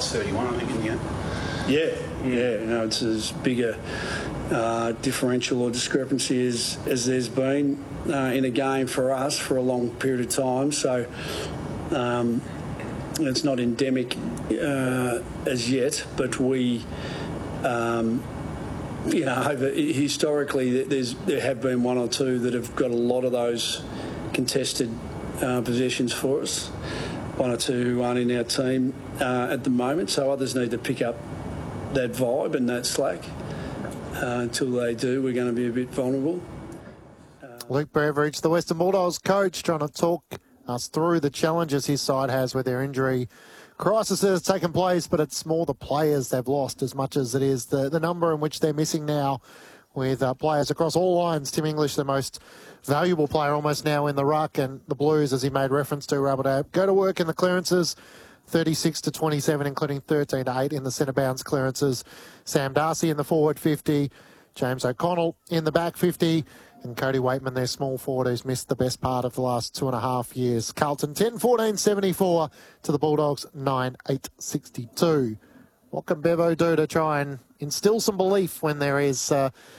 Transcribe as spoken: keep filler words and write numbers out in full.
lost thirty-one, I think, in the end. Yeah, yeah. You know, it's as big a uh, differential or discrepancy as, as there's been uh, in a game for us for a long period of time. So um, it's not endemic uh, as yet, but we, um, you know, over, historically there's there have been one or two that have got a lot of those contested uh, possessions for us. One or two who aren't in our team uh, at the moment, so others need to pick up that vibe and that slack. Uh, until they do, we're going to be a bit vulnerable. Uh, Luke Beveridge, the Western Bulldogs coach, trying to talk us through the challenges his side has with their injury crisis that has taken place, but it's more the players they've lost as much as it is the, the number in which they're missing now with uh, players across all lines. Tim English, the most valuable player almost now in the ruck, and the Blues, as he made reference to, were able to go to work in the clearances, thirty-six to twenty-seven, including thirteen to eight in the centre bounce clearances. Sam Darcy in the forward fifty, James O'Connell in the back fifty, and Cody Waitman, their small forward, who's missed the best part of the last two and a half years. Carlton ten fourteen seventy-four to the Bulldogs nine eight sixty-two. What can Bevo do to try and instill some belief when there is uh,